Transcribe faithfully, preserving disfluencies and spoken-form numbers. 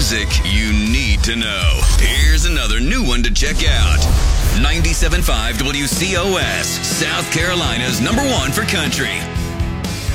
music you need to know. Here's another new one to check out. ninety-seven point five W C O S, South Carolina's number one for country.